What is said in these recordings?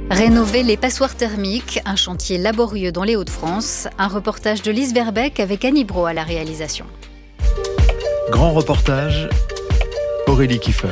Rénover les passoires thermiques, un chantier laborieux dans les Hauts-de-France. Un reportage de Lise Verbeek avec Annie Brault à la réalisation. Grand reportage, Aurélie Kiefer.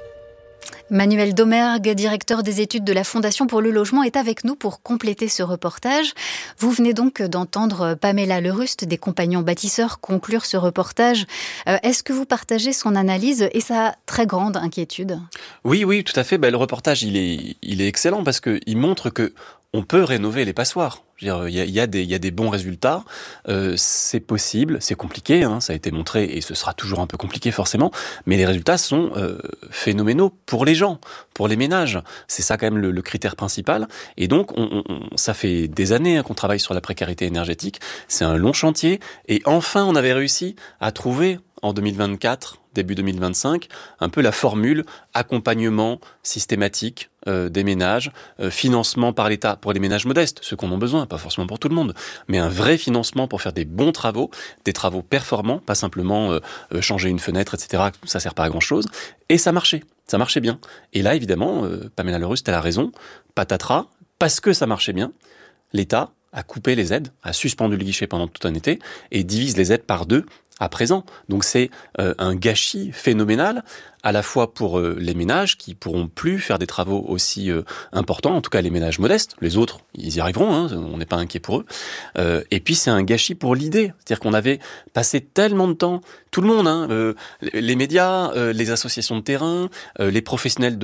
Manuel Domergue, directeur des études de la Fondation pour le logement, est avec nous pour compléter ce reportage. Vous venez donc d'entendre Pamela Lerust des Compagnons bâtisseurs conclure ce reportage. Est-ce que vous partagez son analyse et sa très grande inquiétude ? Oui, tout à fait. Le reportage, il est excellent parce qu'il montre que on peut rénover les passoires. Il y a des bons résultats. C'est possible, c'est compliqué, ça a été montré et ce sera toujours un peu compliqué forcément. Mais les résultats sont phénoménaux pour les gens, pour les ménages. C'est ça quand même le critère principal. Et donc, ça fait des années qu'on travaille sur la précarité énergétique. C'est un long chantier. Et enfin, on avait réussi à trouver en 2024, début 2025, un peu la formule accompagnement systématique des ménages, financement par l'État pour les ménages modestes, ceux qui en ont besoin, pas forcément pour tout le monde, mais un vrai financement pour faire des bons travaux, des travaux performants, pas simplement changer une fenêtre, etc. Ça sert pas à grand-chose. Et ça marchait bien. Et là, évidemment, Pamela Lerust, elle a raison, patatras, parce que ça marchait bien, l'État a coupé les aides, a suspendu le guichet pendant tout un été et divise les aides par 2 à présent. Donc c'est un gâchis phénoménal, à la fois pour les ménages qui pourront plus faire des travaux aussi importants, en tout cas les ménages modestes. Les autres, ils y arriveront, on n'est pas inquiet pour eux. Et puis c'est un gâchis pour l'idée, c'est-à-dire qu'on avait passé tellement de temps, tout le monde, les médias, les associations de terrain, les professionnels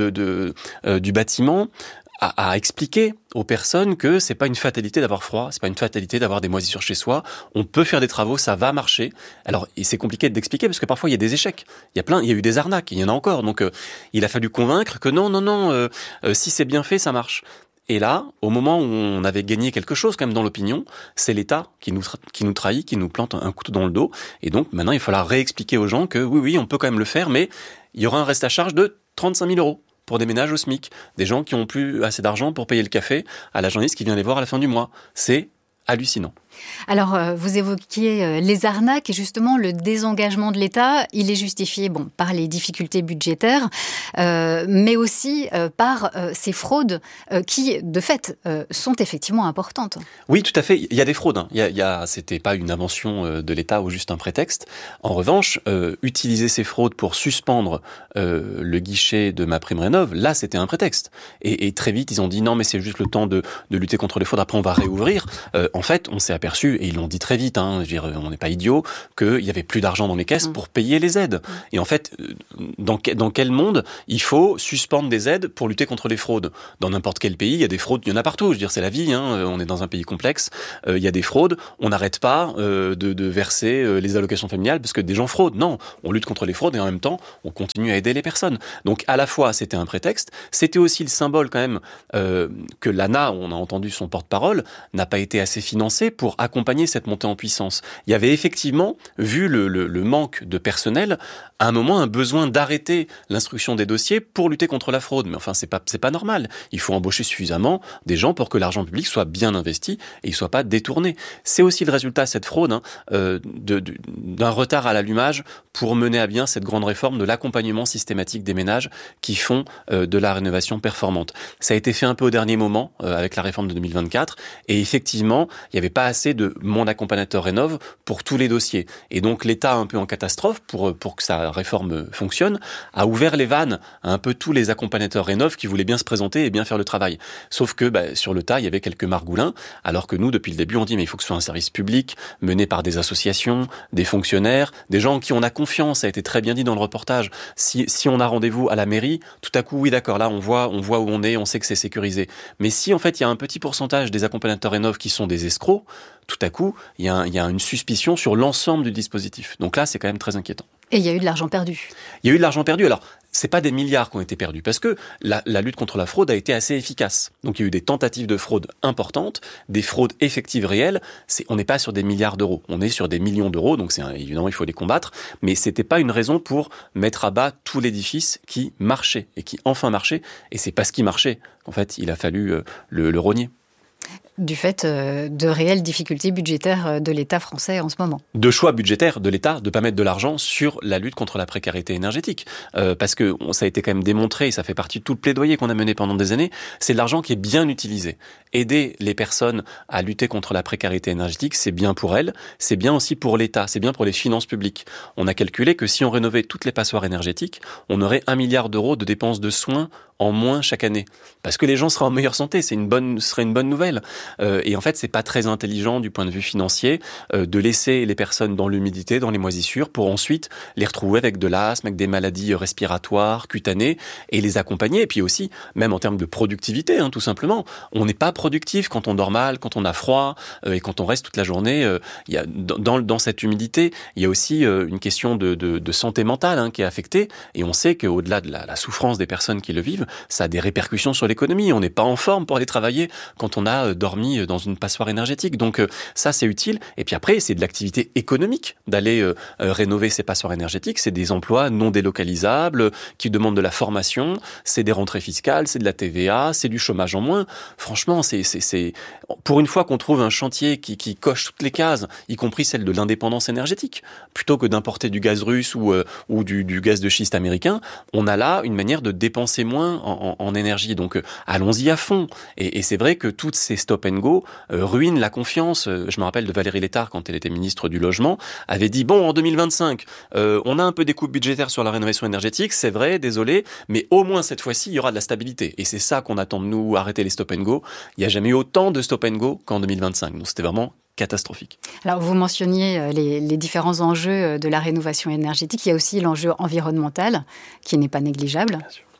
du bâtiment, à expliquer aux personnes que c'est pas une fatalité d'avoir froid, c'est pas une fatalité d'avoir des moisissures chez soi. On peut faire des travaux, ça va marcher. Alors, et c'est compliqué d'expliquer parce que parfois il y a des échecs. Il y a eu des arnaques, il y en a encore. Donc, il a fallu convaincre que non, si c'est bien fait, ça marche. Et là, au moment où on avait gagné quelque chose quand même dans l'opinion, c'est l'État qui nous trahit, qui nous plante un couteau dans le dos. Et donc, maintenant, il faudra réexpliquer aux gens que oui, on peut quand même le faire, mais il y aura un reste à charge de 35 000 €. Pour des ménages au SMIC, des gens qui ont plus assez d'argent pour payer le café à la journaliste qui vient les voir à la fin du mois. C'est hallucinant. Alors, vous évoquiez les arnaques et justement le désengagement de l'État, il est justifié par les difficultés budgétaires, mais aussi par ces fraudes qui, de fait, sont effectivement importantes. Oui, tout à fait. Il y a des fraudes. C'était pas une invention de l'État ou juste un prétexte. En revanche, utiliser ces fraudes pour suspendre le guichet de MaPrimeRénov', là, c'était un prétexte. Et très vite, ils ont dit non, mais c'est juste le temps de lutter contre les fraudes. Après, on va réouvrir. En fait, on s'est aperçu, et ils l'ont dit très vite, on n'est pas idiot, qu'il y avait plus d'argent dans les caisses pour payer les aides. Et en fait, dans quel monde il faut suspendre des aides pour lutter contre les fraudes ? Dans n'importe quel pays, il y a des fraudes, il y en a partout. C'est la vie, on est dans un pays complexe, il y a des fraudes, on n'arrête pas de verser les allocations familiales parce que des gens fraudent. Non, on lutte contre les fraudes et en même temps, on continue à aider les personnes. Donc à la fois, c'était un prétexte, c'était aussi le symbole quand même que l'ANA, on a entendu son porte-parole, n'a pas été assez financé pour accompagner cette montée en puissance. Il y avait effectivement, vu le manque de personnel, à un moment un besoin d'arrêter l'instruction des dossiers pour lutter contre la fraude. Mais enfin, c'est pas normal. Il faut embaucher suffisamment des gens pour que l'argent public soit bien investi et il soit pas détourné. C'est aussi le résultat, cette fraude, d'un retard à l'allumage pour mener à bien cette grande réforme de l'accompagnement systématique des ménages qui font de la rénovation performante. Ça a été fait un peu au dernier moment avec la réforme de 2024 et effectivement, il n'y avait pas assez de Mon Accompagnateur Rénov' pour tous les dossiers. Et donc l'État, un peu en catastrophe pour que sa réforme fonctionne, a ouvert les vannes à un peu tous les accompagnateurs Rénov' qui voulaient bien se présenter et bien faire le travail. Sauf que sur le tas, il y avait quelques margoulins, alors que nous, depuis le début, on dit mais il faut que ce soit un service public, mené par des associations, des fonctionnaires, des gens en qui on a confiance. Ça a été très bien dit dans le reportage. Si on a rendez-vous à la mairie, tout à coup, oui d'accord, là on voit où on est, on sait que c'est sécurisé. Mais si en fait il y a un petit pourcentage des accompagnateurs Rénov' qui sont des escrocs, tout à coup, il y a une suspicion sur l'ensemble du dispositif. Donc là, c'est quand même très inquiétant. Et il y a eu de l'argent perdu. Il y a eu de l'argent perdu. Alors, c'est pas des milliards qui ont été perdus, parce que la lutte contre la fraude a été assez efficace. Donc il y a eu des tentatives de fraude importantes, des fraudes effectives réelles. On n'est pas sur des milliards d'euros, on est sur des millions d'euros, donc évidemment il faut les combattre, mais c'était pas une raison pour mettre à bas tout l'édifice qui marchait, et qui enfin marchait, et c'est parce qu'il marchait qu'en fait il a fallu le rogner. du fait de réelles difficultés budgétaires de l'État français en ce moment. De choix budgétaires de l'État de ne pas mettre de l'argent sur la lutte contre la précarité énergétique. Parce que ça a été quand même démontré, et ça fait partie de tout le plaidoyer qu'on a mené pendant des années, c'est de l'argent qui est bien utilisé. Aider les personnes à lutter contre la précarité énergétique, c'est bien pour elles, c'est bien aussi pour l'État, c'est bien pour les finances publiques. On a calculé que si on rénovait toutes les passoires énergétiques, on aurait 1 milliard d'euros de dépenses de soins en moins chaque année. Parce que les gens seraient en meilleure santé, ce serait une bonne nouvelle. Et en fait, c'est pas très intelligent du point de vue financier de laisser les personnes dans l'humidité, dans les moisissures, pour ensuite les retrouver avec de l'asthme, avec des maladies respiratoires, cutanées, et les accompagner. Et puis aussi, même en termes de productivité, tout simplement. On n'est pas productif quand on dort mal, quand on a froid, et quand on reste toute la journée. Il y a, dans cette humidité, il y a aussi une question de santé mentale qui est affectée. Et on sait qu'au-delà de la souffrance des personnes qui le vivent, ça a des répercussions sur l'économie. On n'est pas en forme pour aller travailler quand on a dormi dans une passoire énergétique. Donc ça, c'est utile. Et puis après, c'est de l'activité économique d'aller rénover ces passoires énergétiques. C'est des emplois non délocalisables qui demandent de la formation. C'est des rentrées fiscales, c'est de la TVA, c'est du chômage en moins. Franchement, c'est pour une fois qu'on trouve un chantier qui coche toutes les cases, y compris celle de l'indépendance énergétique, plutôt que d'importer du gaz russe ou du gaz de schiste américain, on a là une manière de dépenser moins en énergie. Donc allons-y à fond. Et c'est vrai que toutes ces stop and go ruinent la confiance. Je me rappelle de Valérie Létard, quand elle était ministre du Logement, avait dit, bon, en 2025, on a un peu des coupes budgétaires sur la rénovation énergétique, c'est vrai, désolé, mais au moins cette fois-ci, il y aura de la stabilité. Et c'est ça qu'on attend de nous, arrêter les stop and go. Il n'y a jamais eu autant de stop and go qu'en 2025. Donc c'était vraiment catastrophique. Alors, vous mentionniez les différents enjeux de la rénovation énergétique. Il y a aussi l'enjeu environnemental, qui n'est pas négligeable. Bien sûr.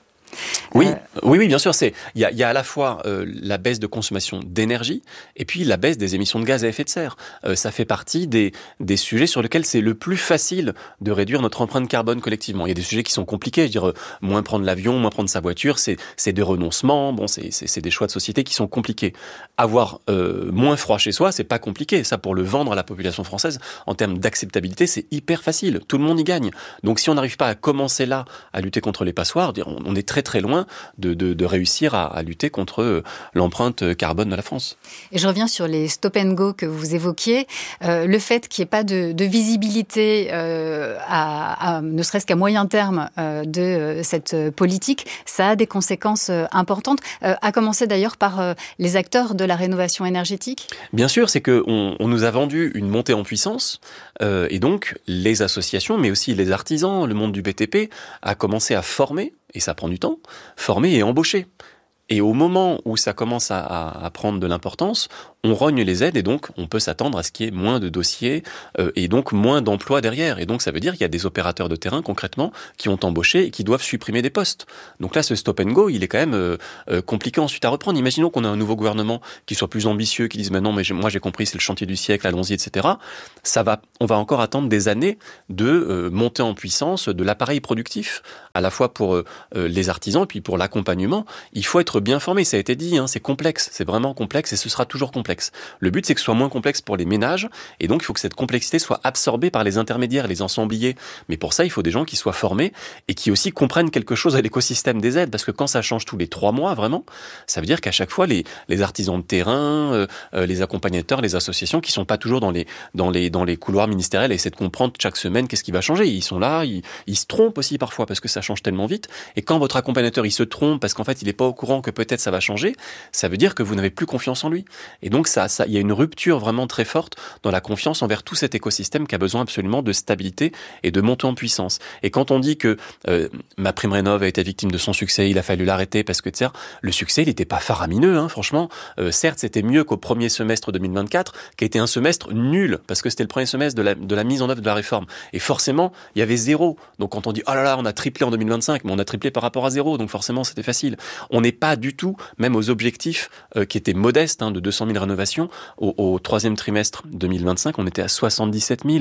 Oui, bien sûr. Il y a à la fois la baisse de consommation d'énergie et puis la baisse des émissions de gaz à effet de serre. Ça fait partie des sujets sur lesquels c'est le plus facile de réduire notre empreinte carbone collectivement. Il y a des sujets qui sont compliqués. Je veux dire, moins prendre l'avion, moins prendre sa voiture, c'est des renoncements. Bon, c'est des choix de société qui sont compliqués. Avoir moins froid chez soi, c'est pas compliqué. Ça, pour le vendre à la population française, en termes d'acceptabilité, c'est hyper facile. Tout le monde y gagne. Donc, si on n'arrive pas à commencer là à lutter contre les passoires, on est très très loin de réussir à lutter contre l'empreinte carbone de la France. Et je reviens sur les stop and go que vous évoquiez. Le fait qu'il n'y ait pas de visibilité, ne serait-ce qu'à moyen terme, de cette politique, ça a des conséquences importantes, à commencer d'ailleurs par les acteurs de la rénovation énergétique. Bien sûr, c'est qu'on nous a vendu une montée en puissance, et donc les associations, mais aussi les artisans, le monde du BTP, a commencé à former, et ça prend du temps, former et embaucher. Et au moment où ça commence à prendre de l'importance, on rogne les aides et donc on peut s'attendre à ce qu'il y ait moins de dossiers et donc moins d'emplois derrière. Et donc ça veut dire qu'il y a des opérateurs de terrain concrètement qui ont embauché et qui doivent supprimer des postes. Donc là, ce stop and go, il est quand même compliqué ensuite à reprendre. Imaginons qu'on a un nouveau gouvernement qui soit plus ambitieux, qui dise maintenant, mais moi j'ai compris, c'est le chantier du siècle, allons-y, etc. On va encore attendre des années de montée en puissance de l'appareil productif, à la fois pour les artisans et puis pour l'accompagnement. Il faut être bien formé, ça a été dit, c'est complexe, c'est vraiment complexe et ce sera toujours complexe. Le but, c'est que ce soit moins complexe pour les ménages et donc il faut que cette complexité soit absorbée par les intermédiaires, les ensembliers. Mais pour ça, il faut des gens qui soient formés et qui aussi comprennent quelque chose à l'écosystème des aides, parce que quand ça change tous les 3 mois, vraiment, ça veut dire qu'à chaque fois, les artisans de terrain, les accompagnateurs, les associations qui sont pas toujours dans les couloirs ministériels essaient de comprendre chaque semaine qu'est-ce qui va changer. Ils sont là, ils se trompent aussi parfois parce que ça change tellement vite. Et quand votre accompagnateur, il se trompe parce qu'en fait, il est pas au courant que peut-être ça va changer, ça veut dire que vous n'avez plus confiance en lui. Et donc, il y a une rupture vraiment très forte dans la confiance envers tout cet écosystème qui a besoin absolument de stabilité et de montée en puissance. Et quand on dit que MaPrimeRénov' a été victime de son succès, il a fallu l'arrêter parce que le succès, il n'était pas faramineux, franchement. Certes, c'était mieux qu'au premier semestre 2024, qui a été un semestre nul, parce que c'était le premier semestre de la mise en œuvre de la réforme. Et forcément, il y avait 0. Donc quand on dit, oh là là, on a triplé en 2025, mais on a triplé par rapport à 0, donc forcément, c'était facile. On n'est pas du tout, même aux objectifs qui étaient modestes, de 200 000 rénovations, au troisième trimestre 2025, on était à 77 000.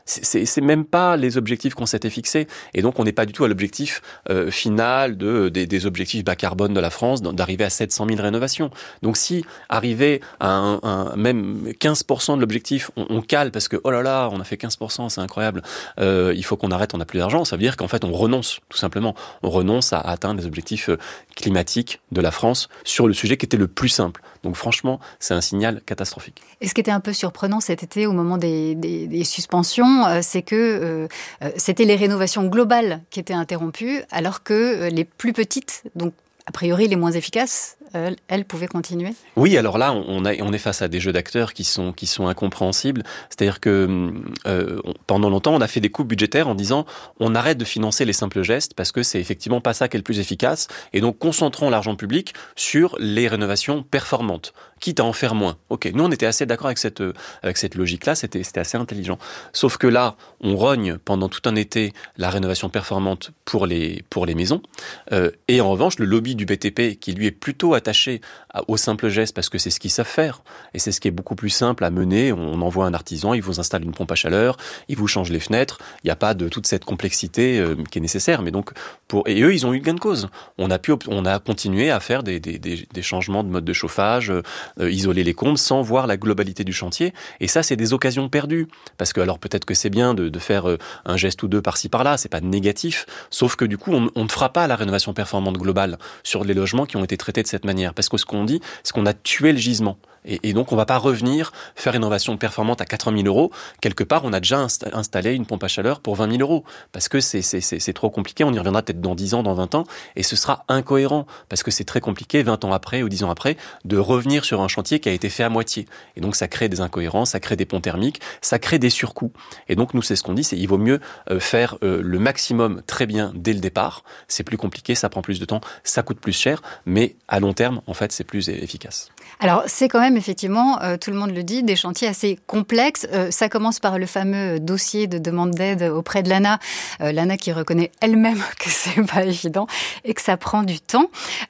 C'est même pas les objectifs qu'on s'était fixés. Et donc, on n'est pas du tout à l'objectif final des objectifs bas carbone de la France, d'arriver à 700 000 rénovations. Donc, si arriver à même 15% de l'objectif, on cale parce que, oh là là, on a fait 15%, c'est incroyable, il faut qu'on arrête, on n'a plus d'argent, ça veut dire qu'en fait, on renonce, tout simplement. On renonce à atteindre les objectifs climatiques de la France sur le sujet qui était le plus simple. Donc, franchement, c'est un signal catastrophique. Et ce qui était un peu surprenant cet été, au moment des suspensions, c'est que c'était les rénovations globales qui étaient interrompues, alors que les plus petites, donc a priori les moins efficaces, elles pouvaient continuer. Oui, alors là, on est face à des jeux d'acteurs qui sont incompréhensibles. C'est-à-dire que pendant longtemps, on a fait des coupes budgétaires en disant on arrête de financer les simples gestes parce que c'est effectivement pas ça qui est le plus efficace. Et donc, concentrons l'argent public sur les rénovations performantes, quitte à en faire moins. Ok, nous, on était assez d'accord avec cette logique-là. C'était assez intelligent. Sauf que là, on rogne pendant tout un été la rénovation performante pour les maisons. Et en revanche, le lobby du BTP, qui lui est plutôt attaché au simple geste parce que c'est ce qu'ils savent faire et c'est ce qui est beaucoup plus simple à mener. On envoie un artisan, il vous installe une pompe à chaleur, il vous change les fenêtres. Il n'y a pas de toute cette complexité qui est nécessaire. Mais donc et eux, ils ont eu gain de cause. On a continué à faire des changements de mode de chauffage, isoler les combles sans voir la globalité du chantier. Et ça, c'est des occasions perdues parce que alors peut-être que c'est bien de faire un geste ou deux par-ci par-là. C'est pas négatif. Sauf que du coup, on ne fera pas la rénovation performante globale sur les logements qui ont été traités de cette manière. Parce que ce qu'on dit, c'est qu'on a tué le gisement. Et donc, on va pas revenir faire une rénovation performante à 80 000 €. Quelque part, on a déjà installé une pompe à chaleur pour 20 000 €. Parce que c'est trop compliqué. On y reviendra peut-être dans 10 ans, dans 20 ans. Et ce sera incohérent. Parce que c'est très compliqué, 20 ans après ou 10 ans après, de revenir sur un chantier qui a été fait à moitié. Et donc, ça crée des incohérences, ça crée des ponts thermiques, ça crée des surcoûts. Et donc, nous, c'est ce qu'on dit, c'est il vaut mieux faire le maximum très bien dès le départ. C'est plus compliqué, ça prend plus de temps, ça coûte plus cher. Mais à long terme, en fait, c'est plus efficace. Alors, c'est quand même effectivement, tout le monde le dit, des chantiers assez complexes. Ça commence par le fameux dossier de demande d'aide auprès de l'ANA. L'ANA qui reconnaît elle-même que c'est pas évident et que ça prend du temps.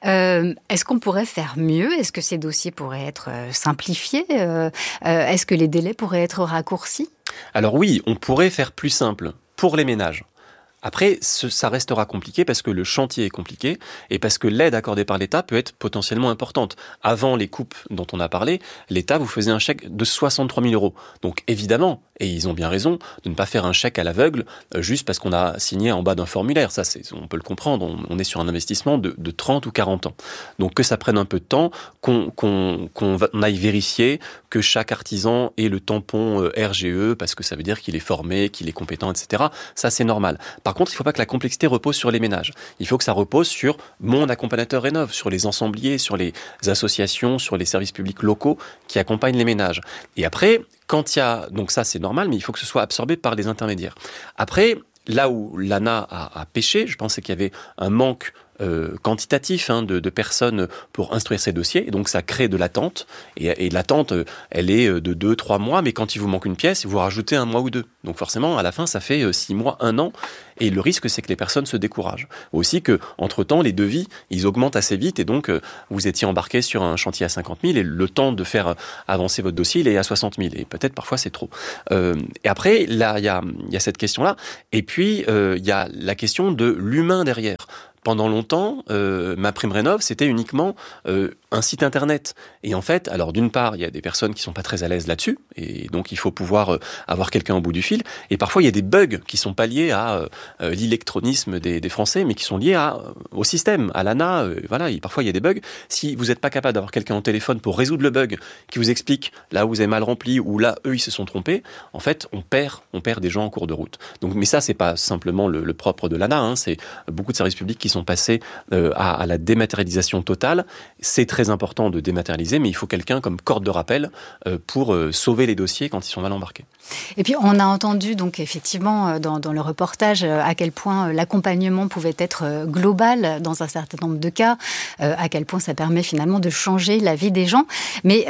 Est-ce qu'on pourrait faire mieux ? Est-ce que ces dossiers pourraient être simplifiés ? Est-ce que les délais pourraient être raccourcis ? Alors oui, on pourrait faire plus simple pour les ménages. Après, ça restera compliqué parce que le chantier est compliqué et parce que l'aide accordée par l'État peut être potentiellement importante. Avant les coupes dont on a parlé, l'État vous faisait un chèque de 63 000 €. Donc évidemment, et ils ont bien raison, de ne pas faire un chèque à l'aveugle juste parce qu'on a signé en bas d'un formulaire. Ça, on peut le comprendre, on est sur un investissement de 30 ou 40 ans. Donc que ça prenne un peu de temps, qu'on aille vérifier que chaque artisan ait le tampon RGE parce que ça veut dire qu'il est formé, qu'il est compétent, etc. Ça, c'est normal. Par contre, il ne faut pas que la complexité repose sur les ménages. Il faut que ça repose sur mon accompagnateur rénov', sur les ensembliers, sur les associations, sur les services publics locaux qui accompagnent les ménages. Et après, quand il y a... Donc ça, c'est normal, mais il faut que ce soit absorbé par les intermédiaires. Après, là où l'ANA a pêché, je pensais qu'il y avait un manque quantitatif de personnes pour instruire ces dossiers. Et donc, ça crée de l'attente. Et l'attente, elle est de 2-3 mois. Mais quand il vous manque une pièce, vous rajoutez 1 mois ou 2. Donc, forcément, à la fin, ça fait 6 mois, 1 an. Et le risque, c'est que les personnes se découragent. Aussi que, entre-temps, les devis, ils augmentent assez vite. Et donc, vous étiez embarqué sur un chantier à 50 000 et le temps de faire avancer votre dossier, il est à 60 000. Et peut-être, parfois, c'est trop. Et après, là, il y a cette question-là. Et puis, il y a la question de l'humain derrière. Pendant longtemps, MaPrimeRénov', c'était uniquement un site internet. Et en fait, alors d'une part, il y a des personnes qui sont pas très à l'aise là-dessus, et donc il faut pouvoir avoir quelqu'un au bout du fil. Et parfois, il y a des bugs qui sont pas liés à l'électronisme des Français, mais qui sont liés au système, à l'ANA. Voilà, parfois il y a des bugs. Si vous n'êtes pas capable d'avoir quelqu'un au téléphone pour résoudre le bug, qui vous explique là où vous avez mal rempli ou là eux ils se sont trompés, en fait, on perd des gens en cours de route. Donc, mais ça, c'est pas simplement le propre de l'ANA. C'est beaucoup de services publics qui sont passés à la dématérialisation totale. C'est très important de dématérialiser, mais il faut quelqu'un comme corde de rappel pour sauver les dossiers quand ils sont mal embarqués. Et puis, on a entendu donc effectivement dans le reportage à quel point l'accompagnement pouvait être global dans un certain nombre de cas, à quel point ça permet finalement de changer la vie des gens. Mais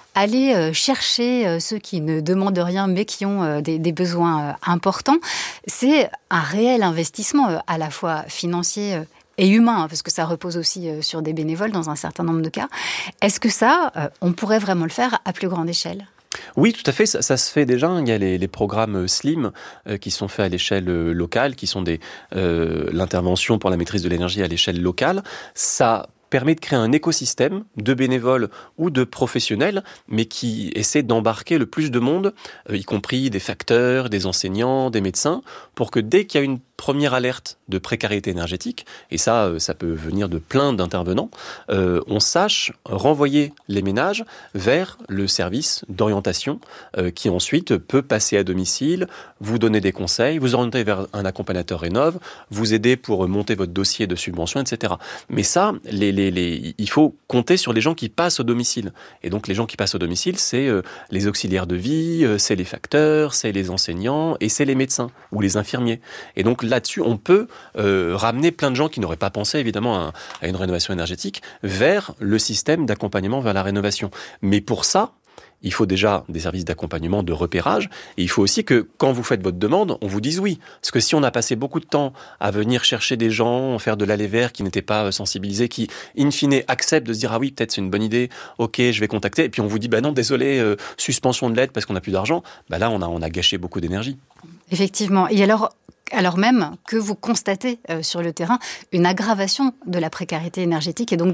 aller chercher ceux qui ne demandent rien mais qui ont des besoins importants, c'est un réel investissement à la fois financier et humain, parce que ça repose aussi sur des bénévoles dans un certain nombre de cas. Est-ce que ça, on pourrait vraiment le faire à plus grande échelle ? Oui, tout à fait, ça se fait déjà. Il y a les programmes SLIM qui sont faits à l'échelle locale, qui sont l'intervention pour la maîtrise de l'énergie à l'échelle locale. Ça permet de créer un écosystème de bénévoles ou de professionnels, mais qui essaie d'embarquer le plus de monde, y compris des facteurs, des enseignants, des médecins, pour que dès qu'il y a une première alerte de précarité énergétique, et ça peut venir de plein d'intervenants, on sache renvoyer les ménages vers le service d'orientation qui ensuite peut passer à domicile, vous donner des conseils, vous orienter vers un accompagnateur rénov', vous aider pour monter votre dossier de subvention, etc. Mais ça, il faut compter sur les gens qui passent au domicile. Et donc les gens qui passent au domicile, c'est les auxiliaires de vie, c'est les facteurs, c'est les enseignants et c'est les médecins ou les infirmiers. Et donc là-dessus, on peut ramener plein de gens qui n'auraient pas pensé évidemment à une rénovation énergétique vers le système d'accompagnement vers la rénovation. Mais pour ça, il faut déjà des services d'accompagnement, de repérage, et il faut aussi que quand vous faites votre demande, on vous dise oui. Parce que si on a passé beaucoup de temps à venir chercher des gens, faire de l'aller vers qui n'étaient pas sensibilisés, qui in fine acceptent de se dire ah oui, peut-être c'est une bonne idée, ok, je vais contacter, et puis on vous dit bah non, désolé, suspension de l'aide parce qu'on n'a plus d'argent, bah là on a gâché beaucoup d'énergie. Effectivement. Et alors même que vous constatez sur le terrain une aggravation de la précarité énergétique et donc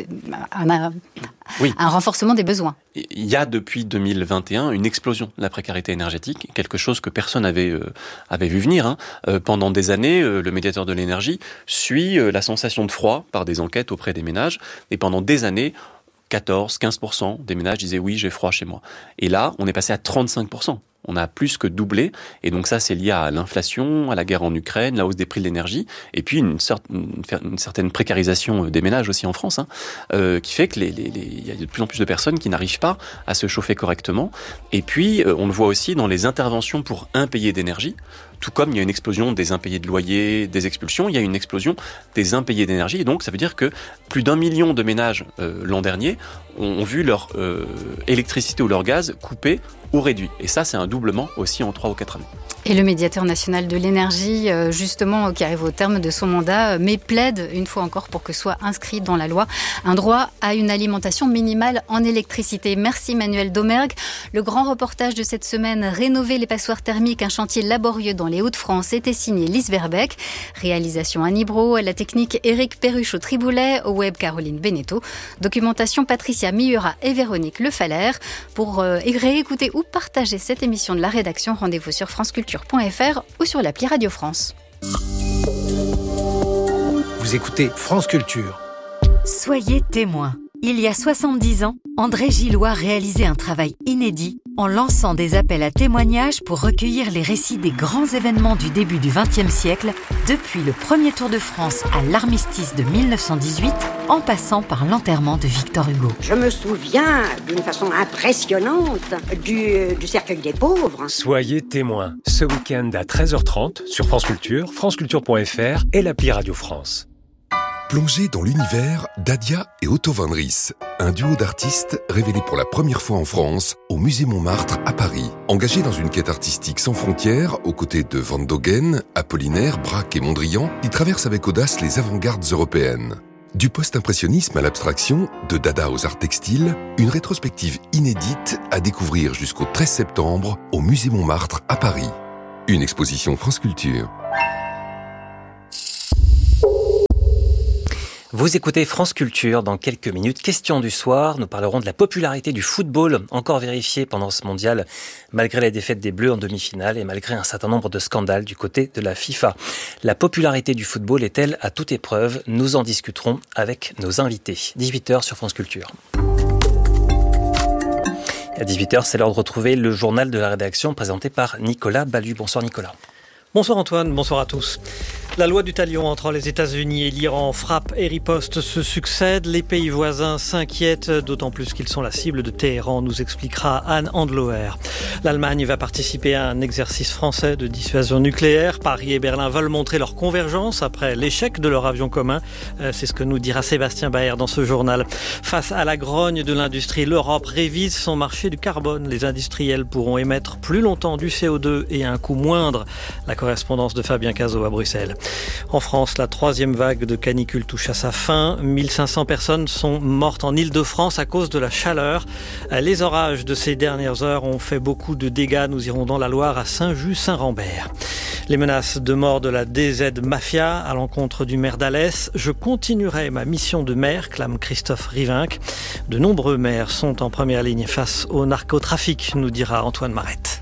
un renforcement des besoins. Il y a depuis 2021 une explosion de la précarité énergétique, quelque chose que personne avait vu venir. Pendant des années, le médiateur de l'énergie suit la sensation de froid par des enquêtes auprès des ménages, et pendant des années, 14-15% des ménages disaient oui, j'ai froid chez moi. Et là, on est passé à 35%. On a plus que doublé, et donc ça c'est lié à l'inflation, à la guerre en Ukraine, la hausse des prix de l'énergie, et puis une certaine précarisation des ménages aussi en France, qui fait que il y a de plus en plus de personnes qui n'arrivent pas à se chauffer correctement. Et puis on le voit aussi dans les interventions pour impayés d'énergie. Tout comme il y a une explosion des impayés de loyer, des expulsions, il y a une explosion des impayés d'énergie. Et donc, ça veut dire que plus d'1 million de ménages l'an dernier ont vu leur électricité ou leur gaz coupé ou réduit. Et ça, c'est un doublement aussi en 3 ou 4 années. Et le médiateur national de l'énergie, justement, qui arrive au terme de son mandat, mais plaide une fois encore pour que soit inscrit dans la loi un droit à une alimentation minimale en électricité. Merci Manuel Domergue. Le grand reportage de cette semaine, Rénover les passoires thermiques, un chantier laborieux dans les Hauts-de-France, était signé Lise Verbeek. Réalisation Annie Brault, à la technique Éric Perruchot-Triboulet, au web Caroline Beneteau. Documentation Patricia Miura et Véronique Le Faller. Pour réécouter ou partager cette émission de la rédaction, rendez-vous sur franceculture.fr ou sur l'appli Radio France. Vous écoutez France Culture. Soyez témoins. Il y a 70 ans, André Gillois réalisait un travail inédit en lançant des appels à témoignages pour recueillir les récits des grands événements du début du XXe siècle, depuis le premier Tour de France à l'armistice de 1918, en passant par l'enterrement de Victor Hugo. Je me souviens d'une façon impressionnante du cercueil des pauvres. Soyez témoins. Ce week-end à 13h30 sur France Culture, franceculture.fr et l'appli Radio France. Plongez dans l'univers d'Adia et Otto van Ries, un duo d'artistes révélé pour la première fois en France au Musée Montmartre à Paris. Engagés dans une quête artistique sans frontières, aux côtés de Van Dogen, Apollinaire, Braque et Mondrian, ils traversent avec audace les avant-gardes européennes. Du post-impressionnisme à l'abstraction, de Dada aux arts textiles, une rétrospective inédite à découvrir jusqu'au 13 septembre au Musée Montmartre à Paris. Une exposition France Culture. Vous écoutez France Culture. Dans quelques minutes, question du soir. Nous parlerons de la popularité du football, encore vérifiée pendant ce mondial, malgré la défaite des Bleus en demi-finale et malgré un certain nombre de scandales du côté de la FIFA. La popularité du football est-elle à toute épreuve? Nous en discuterons avec nos invités. 18h sur France Culture. À 18h, c'est l'heure de retrouver le journal de la rédaction présenté par Nicolas Ballu. Bonsoir Nicolas. Bonsoir Antoine, bonsoir à tous. La loi du talion entre les États-Unis et l'Iran, frappe et riposte se succèdent. Les pays voisins s'inquiètent, d'autant plus qu'ils sont la cible de Téhéran, nous expliquera Anne Andloer. L'Allemagne va participer à un exercice français de dissuasion nucléaire. Paris et Berlin veulent montrer leur convergence après l'échec de leur avion commun. C'est ce que nous dira Sébastien Baer dans ce journal. Face à la grogne de l'industrie, l'Europe révise son marché du carbone. Les industriels pourront émettre plus longtemps du CO2 et à un coût moindre. La correspondance de Fabien Cazot à Bruxelles. En France, la 3e vague de canicule touche à sa fin. 1500 personnes sont mortes en Île-de-France à cause de la chaleur. Les orages de ces dernières heures ont fait beaucoup de dégâts. Nous irons dans la Loire à Saint-Just-Saint-Rambert. Les menaces de mort de la DZ Mafia à l'encontre du maire d'Alès. Je continuerai ma mission de maire, clame Christophe Rivinc. De nombreux maires sont en première ligne face au narcotrafic, nous dira Antoine Marette.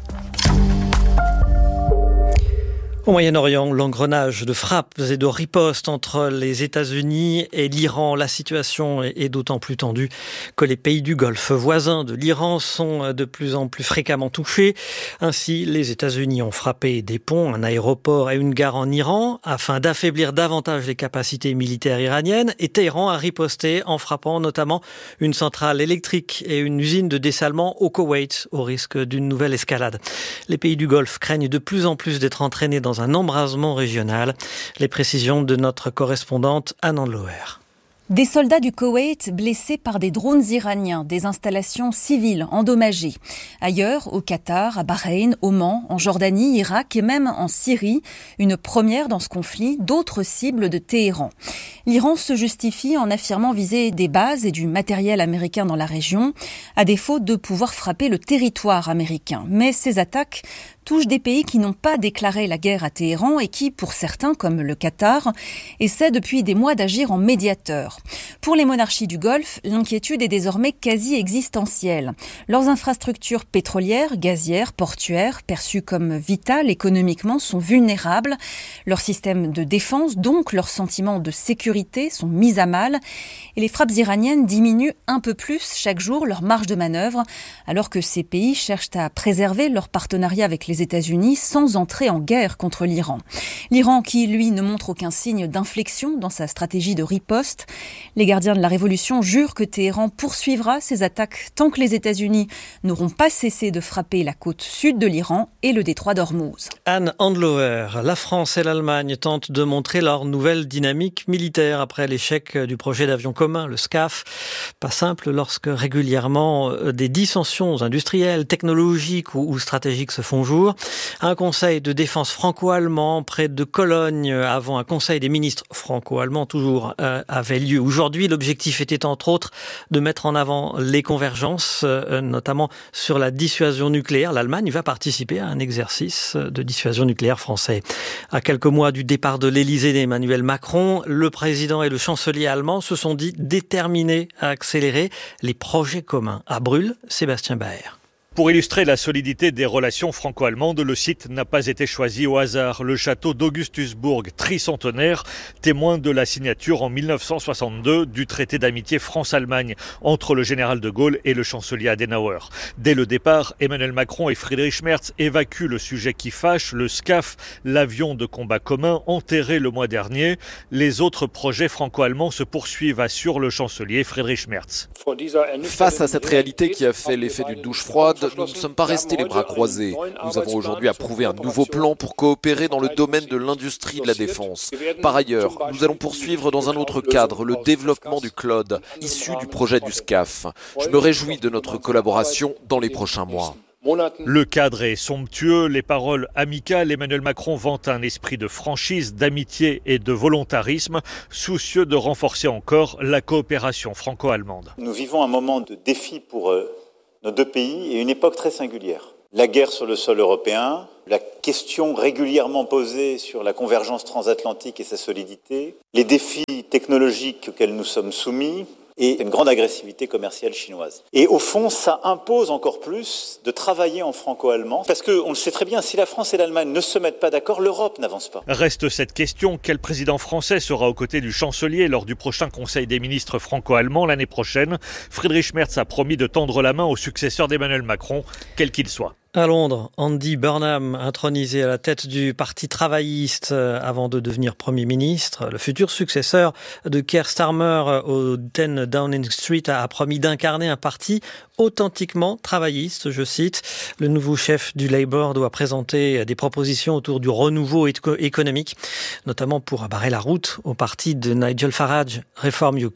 Au Moyen-Orient, l'engrenage de frappes et de ripostes entre les États-Unis et l'Iran. La situation est d'autant plus tendue que les pays du Golfe voisins de l'Iran sont de plus en plus fréquemment touchés. Ainsi, les États-Unis ont frappé des ponts, un aéroport et une gare en Iran afin d'affaiblir davantage les capacités militaires iraniennes. Et Téhéran a riposté en frappant notamment une centrale électrique et une usine de dessalement au Koweït, au risque d'une nouvelle escalade. Les pays du Golfe craignent de plus en plus d'être entraînés dans un embrasement régional. Les précisions de notre correspondante Anne Andloer. Des soldats du Koweït blessés par des drones iraniens, des installations civiles endommagées. Ailleurs, au Qatar, à Bahreïn, Oman, en Jordanie, Irak et même en Syrie, une première dans ce conflit, d'autres cibles de Téhéran. L'Iran se justifie en affirmant viser des bases et du matériel américain dans la région, à défaut de pouvoir frapper le territoire américain. Mais ces attaques touchent des pays qui n'ont pas déclaré la guerre à Téhéran et qui, pour certains, comme le Qatar, essaient depuis des mois d'agir en médiateur. Pour les monarchies du Golfe, l'inquiétude est désormais quasi existentielle. Leurs infrastructures pétrolières, gazières, portuaires, perçues comme vitales économiquement, sont vulnérables. Leurs systèmes de défense, donc leurs sentiments de sécurité, sont mis à mal. Et les frappes iraniennes diminuent un peu plus chaque jour leur marge de manœuvre, alors que ces pays cherchent à préserver leur partenariat avec les États-Unis sans entrer en guerre contre l'Iran. L'Iran qui, lui, ne montre aucun signe d'inflexion dans sa stratégie de riposte. Les gardiens de la révolution jurent que Téhéran poursuivra ses attaques tant que les États-Unis n'auront pas cessé de frapper la côte sud de l'Iran et le détroit d'Ormuz. Anne Andloer, la France et l'Allemagne tentent de montrer leur nouvelle dynamique militaire après l'échec du projet d'avion commun, le SCAF. Pas simple lorsque régulièrement des dissensions industrielles, technologiques ou stratégiques se font jour. Un conseil de défense franco-allemand près de Cologne avant un conseil des ministres franco-allemands toujours avait lieu aujourd'hui. L'objectif était entre autres de mettre en avant les convergences, notamment sur la dissuasion nucléaire. L'Allemagne va participer à un exercice de dissuasion nucléaire français. À quelques mois du départ de l'Élysée d'Emmanuel Macron, le président et le chancelier allemand se sont dit déterminés à accélérer les projets communs. À Brûle, Sébastien Baer. Pour illustrer la solidité des relations franco-allemandes, le site n'a pas été choisi au hasard. Le château d'Augustusbourg, tricentenaire, témoin de la signature en 1962 du traité d'amitié France-Allemagne entre le général de Gaulle et le chancelier Adenauer. Dès le départ, Emmanuel Macron et Friedrich Merz évacuent le sujet qui fâche, le SCAF, l'avion de combat commun enterré le mois dernier. Les autres projets franco-allemands se poursuivent, assure le chancelier Friedrich Merz. Face à cette réalité qui a fait l'effet d'une douche froide, nous ne sommes pas restés les bras croisés. Nous avons aujourd'hui approuvé un nouveau plan pour coopérer dans le domaine de l'industrie de la défense. Par ailleurs, nous allons poursuivre dans un autre cadre le développement du cloud, issu du projet du SCAF. Je me réjouis de notre collaboration dans les prochains mois. Le cadre est somptueux, les paroles amicales. Emmanuel Macron vante un esprit de franchise, d'amitié et de volontarisme, soucieux de renforcer encore la coopération franco-allemande. Nous vivons un moment de défi pour nos deux pays et une époque très singulière. La guerre sur le sol européen, la question régulièrement posée sur la convergence transatlantique et sa solidité, les défis technologiques auxquels nous sommes soumis et une grande agressivité commerciale chinoise. Et au fond, ça impose encore plus de travailler en franco-allemand, parce qu'on le sait très bien, si la France et l'Allemagne ne se mettent pas d'accord, l'Europe n'avance pas. Reste cette question, quel président français sera aux côtés du chancelier lors du prochain Conseil des ministres franco-allemands l'année prochaine? Friedrich Merz a promis de tendre la main au successeur d'Emmanuel Macron, quel qu'il soit. À Londres, Andy Burnham, intronisé à la tête du Parti travailliste avant de devenir Premier ministre. Le futur successeur de Keir Starmer au 10 Downing Street a promis d'incarner un parti authentiquement travailliste, je cite. Le nouveau chef du Labour doit présenter des propositions autour du renouveau économique, notamment pour barrer la route au parti de Nigel Farage, Reform UK.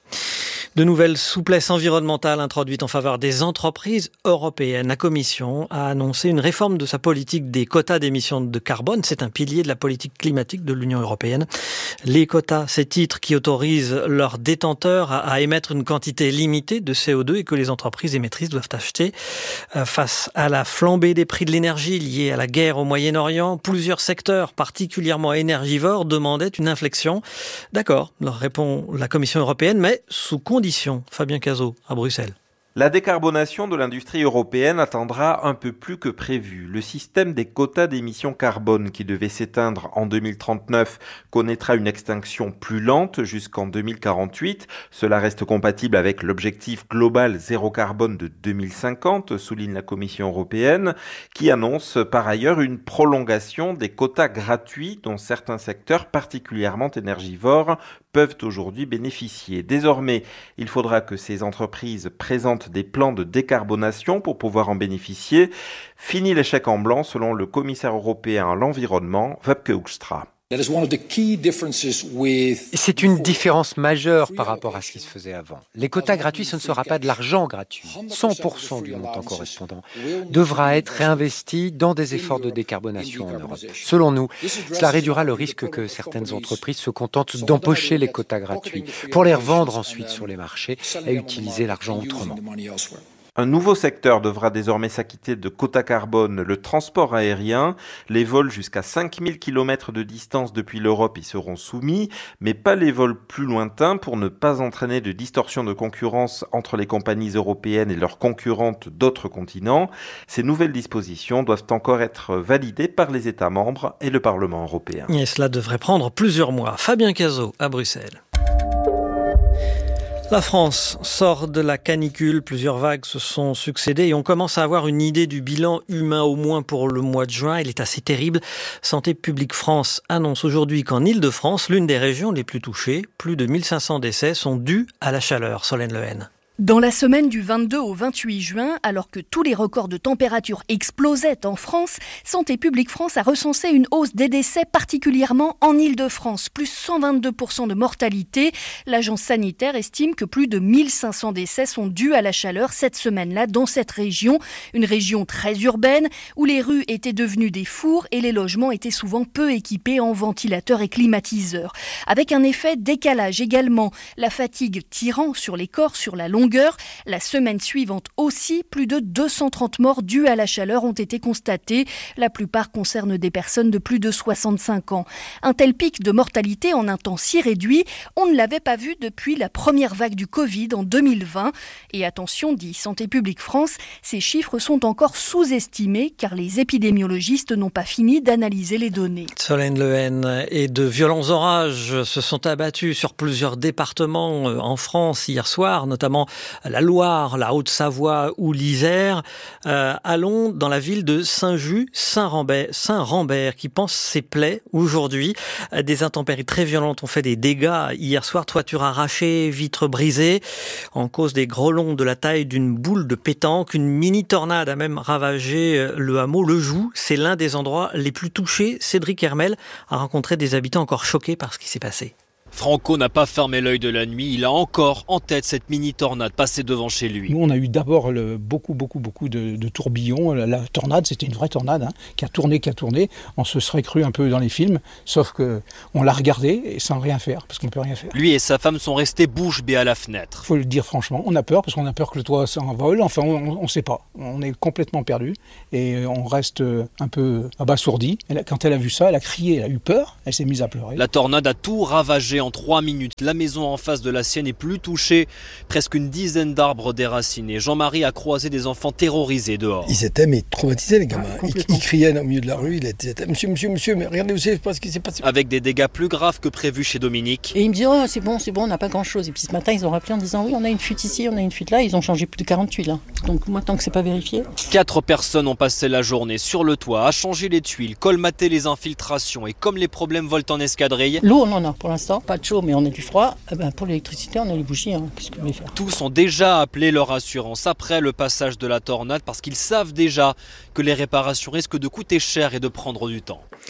De nouvelles souplesses environnementales introduites en faveur des entreprises européennes. La Commission a annoncé une réforme de sa politique des quotas d'émissions de carbone. C'est un pilier de la politique climatique de l'Union européenne. Les quotas, ces titres qui autorisent leurs détenteurs à émettre une quantité limitée de CO2 et que les entreprises émettrices doivent acheter. Face à la flambée des prix de l'énergie liée à la guerre au Moyen-Orient, plusieurs secteurs particulièrement énergivores demandaient une inflexion. D'accord, leur répond la Commission européenne, mais sous condition. Fabien Cazot, à Bruxelles. La décarbonation de l'industrie européenne attendra un peu plus que prévu. Le système des quotas d'émissions carbone qui devait s'éteindre en 2039 connaîtra une extinction plus lente jusqu'en 2048. Cela reste compatible avec l'objectif global zéro carbone de 2050, souligne la Commission européenne, qui annonce par ailleurs une prolongation des quotas gratuits dont certains secteurs particulièrement énergivores peuvent aujourd'hui bénéficier. Désormais, il faudra que ces entreprises présentent des plans de décarbonation pour pouvoir en bénéficier. Fini les chèques en blanc selon le commissaire européen à l'environnement, Wopke Hoekstra. C'est une différence majeure par rapport à ce qui se faisait avant. Les quotas gratuits, ce ne sera pas de l'argent gratuit. 100% du montant correspondant devra être réinvesti dans des efforts de décarbonation en Europe. Selon nous, cela réduira le risque que certaines entreprises se contentent d'empocher les quotas gratuits pour les revendre ensuite sur les marchés et utiliser l'argent autrement. Un nouveau secteur devra désormais s'acquitter de quotas carbone, le transport aérien. Les vols jusqu'à 5000 km de distance depuis l'Europe y seront soumis, mais pas les vols plus lointains pour ne pas entraîner de distorsion de concurrence entre les compagnies européennes et leurs concurrentes d'autres continents. Ces nouvelles dispositions doivent encore être validées par les États membres et le Parlement européen. Et cela devrait prendre plusieurs mois. Fabien Cazot, à Bruxelles. La France sort de la canicule, plusieurs vagues se sont succédées et on commence à avoir une idée du bilan humain au moins pour le mois de juin. Il est assez terrible. Santé publique France annonce aujourd'hui qu'en Île-de-France, l'une des régions les plus touchées, plus de 1500 décès sont dus à la chaleur. Solène Lehen. Dans la semaine du 22 au 28 juin, alors que tous les records de température explosaient en France, Santé publique France a recensé une hausse des décès, particulièrement en Île-de-France, plus 122% de mortalité. L'agence sanitaire estime que plus de 1500 décès sont dus à la chaleur cette semaine-là dans cette région, une région très urbaine où les rues étaient devenues des fours et les logements étaient souvent peu équipés en ventilateurs et climatiseurs. Avec un effet décalage également, la fatigue tirant sur les corps sur la longueur. La semaine suivante aussi, plus de 230 morts dues à la chaleur ont été constatées. La plupart concernent des personnes de plus de 65 ans. Un tel pic de mortalité en un temps si réduit, on ne l'avait pas vu depuis la première vague du Covid en 2020. Et attention, dit Santé publique France, ces chiffres sont encore sous-estimés car les épidémiologistes n'ont pas fini d'analyser les données. Solène Lehen, et de violents orages se sont abattus sur plusieurs départements en France hier soir, notamment la Loire, la Haute-Savoie ou l'Isère. Allons dans la ville de Saint-Just, Saint-Rambert, qui pense ses plaies aujourd'hui. Des intempéries très violentes ont fait des dégâts hier soir, toiture arrachée, vitres brisées, en cause des grêlons de la taille d'une boule de pétanque. Une mini-tornade a même ravagé le hameau Le Joux. C'est l'un des endroits les plus touchés. Cédric Hermel a rencontré des habitants encore choqués par ce qui s'est passé. Franco n'a pas fermé l'œil de la nuit, il a encore en tête cette mini-tornade passée devant chez lui. Nous on a eu d'abord beaucoup de tourbillons, la tornade c'était une vraie tornade qui a tourné, on se serait cru un peu dans les films, sauf qu'on l'a regardé et sans rien faire, parce qu'on ne peut rien faire. Lui et sa femme sont restés bouche bée à la fenêtre. Il faut le dire franchement, on a peur, parce qu'on a peur que le toit s'envole, enfin on ne sait pas, on est complètement perdu et on reste un peu abasourdi. Quand elle a vu ça, elle a crié, elle a eu peur, elle s'est mise à pleurer. La tornade a tout ravagé en 3 minutes. La maison en face de la sienne est plus touchée. Presque une dizaine d'arbres déracinés. Jean-Marie a croisé des enfants terrorisés dehors. Ils étaient traumatisés les gamins. Ils criaient au milieu de la rue. Ils étaient monsieur, mais regardez où c'est, pas ce qui s'est passé. Avec des dégâts plus graves que prévu chez Dominique. Et ils me disent c'est bon, on n'a pas grand-chose. Et puis ce matin, ils ont rappelé en disant oui, on a une fuite ici, on a une fuite là. Ils ont changé plus de 40 tuiles. Donc moi, tant que c'est pas vérifié. 4 personnes ont passé la journée sur le toit à changer les tuiles, colmater les infiltrations. Et comme les problèmes volent en escadrille... L'eau, on en a pour l'instant. Pas de chaud, mais on a du froid. Pour l'électricité, on a les bougies. Qu'est-ce que vous voulez faire ? Tous ont déjà appelé leur assurance après le passage de la tornade parce qu'ils savent déjà que les réparations risquent de coûter cher et de prendre du temps.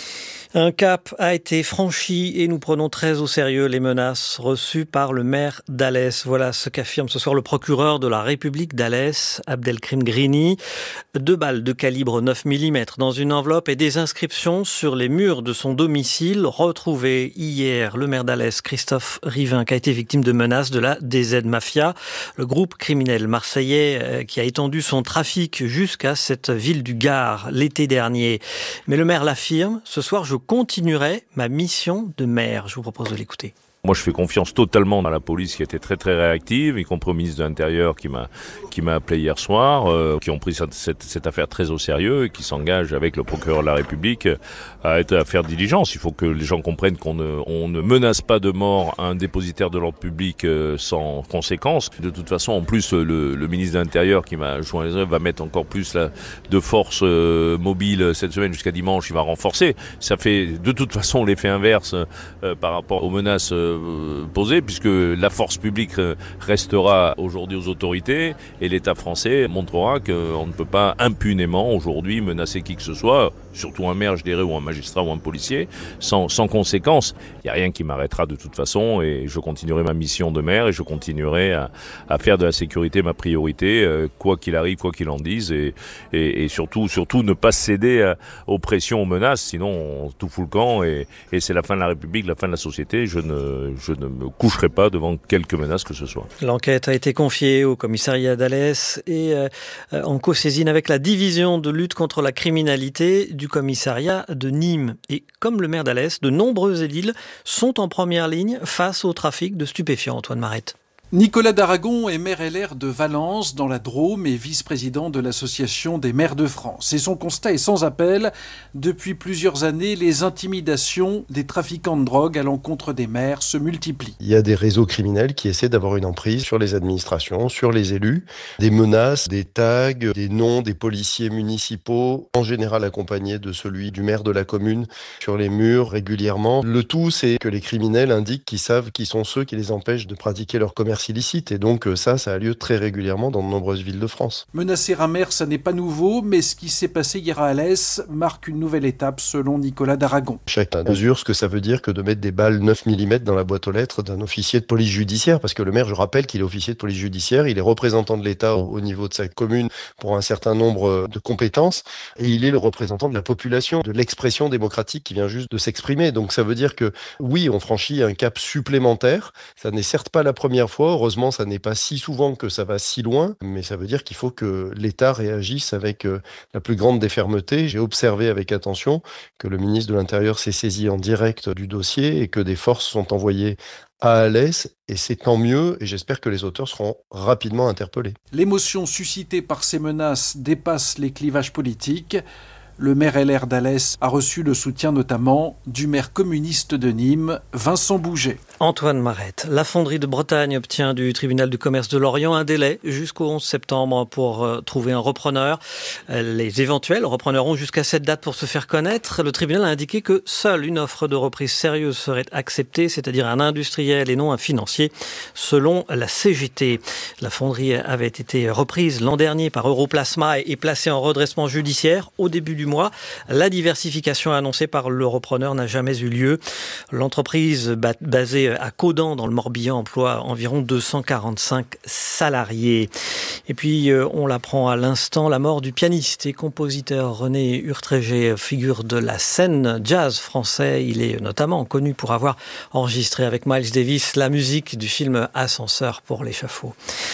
Un cap a été franchi et nous prenons très au sérieux les menaces reçues par le maire d'Alès. Voilà ce qu'affirme ce soir le procureur de la République d'Alès, Abdelkrim Grini. 2 balles de calibre 9 mm dans une enveloppe et des inscriptions sur les murs de son domicile retrouvées hier. Le maire d'Alès, Christophe Rivin, qui a été victime de menaces de la DZ Mafia, le groupe criminel marseillais qui a étendu son trafic jusqu'à cette ville du Gard l'été dernier. Mais le maire l'affirme, ce soir je continuerai ma mission de maire. Je vous propose de l'écouter. Moi, je fais confiance totalement à la police qui a été très très réactive, y compris au ministre de l'Intérieur qui m'a appelé hier soir, qui ont pris cette affaire très au sérieux et qui s'engagent avec le procureur de la République à faire diligence. Il faut que les gens comprennent qu'on ne menace pas de mort un dépositaire de l'ordre public sans conséquence. De toute façon, en plus, le ministre de l'Intérieur qui m'a joint les œuvres va mettre encore plus de force mobile cette semaine jusqu'à dimanche. Il va renforcer. Ça fait de toute façon l'effet inverse par rapport aux menaces posée, puisque la force publique restera aujourd'hui aux autorités et l'État français montrera qu'on ne peut pas impunément aujourd'hui menacer qui que ce soit, surtout un maire, je dirais, ou un magistrat ou un policier, sans conséquence. Il n'y a rien qui m'arrêtera de toute façon et je continuerai ma mission de maire et je continuerai à faire de la sécurité ma priorité, quoi qu'il arrive, quoi qu'il en dise, et surtout ne pas céder aux pressions, aux menaces, sinon on tout fout le camp et c'est la fin de la République, la fin de la société. Je ne me coucherai pas devant quelque menace que ce soit. L'enquête a été confiée au commissariat d'Alès et en co-saisine avec la division de lutte contre la criminalité du commissariat de Nîmes. Et comme le maire d'Alès, de nombreux édiles sont en première ligne face au trafic de stupéfiants. Antoine Marette. Nicolas Daragon est maire LR de Valence, dans la Drôme, et vice-président de l'Association des maires de France. Et son constat est sans appel. Depuis plusieurs années, les intimidations des trafiquants de drogue à l'encontre des maires se multiplient. Il y a des réseaux criminels qui essaient d'avoir une emprise sur les administrations, sur les élus. Des menaces, des tags, des noms des policiers municipaux, en général accompagnés de celui du maire de la commune, sur les murs régulièrement. Le tout, c'est que les criminels indiquent qu'ils savent qui sont ceux qui les empêchent de pratiquer leur commerce illicite, et donc ça a lieu très régulièrement dans de nombreuses villes de France. Menacer un maire, ça n'est pas nouveau, mais ce qui s'est passé hier à Alès marque une nouvelle étape selon Nicolas Daragon. Chacun mesure ce que ça veut dire que de mettre des balles 9 mm dans la boîte aux lettres d'un officier de police judiciaire, parce que le maire, je rappelle qu'il est officier de police judiciaire, il est représentant de l'État au niveau de sa commune pour un certain nombre de compétences, et il est le représentant de la population, de l'expression démocratique qui vient juste de s'exprimer. Donc ça veut dire que oui, on franchit un cap supplémentaire, ça n'est certes pas la première fois. Heureusement, ça n'est pas si souvent que ça va si loin, mais ça veut dire qu'il faut que l'État réagisse avec la plus grande des fermetés. J'ai observé avec attention que le ministre de l'Intérieur s'est saisi en direct du dossier et que des forces sont envoyées à Alès, et c'est tant mieux, et j'espère que les auteurs seront rapidement interpellés. L'émotion suscitée par ces menaces dépasse les clivages politiques. Le maire LR d'Alès a reçu le soutien notamment du maire communiste de Nîmes, Vincent Bouget. Antoine Marette. La Fonderie de Bretagne obtient du tribunal du commerce de Lorient un délai jusqu'au 11 septembre pour trouver un repreneur. Les éventuels repreneurs ont jusqu'à cette date pour se faire connaître. Le tribunal a indiqué que seule une offre de reprise sérieuse serait acceptée, c'est-à-dire un industriel et non un financier, selon la CGT. La fonderie avait été reprise l'an dernier par Europlasma et placée en redressement judiciaire au début du mois. La diversification annoncée par le repreneur n'a jamais eu lieu. L'entreprise basée à Caudan dans le Morbihan emploie environ 245 salariés. Et puis on l'apprend à l'instant, la mort du pianiste et compositeur René Urtréger, figure de la scène jazz français. Il est notamment connu pour avoir enregistré avec Miles Davis la musique du film Ascenseur pour l'échafaud.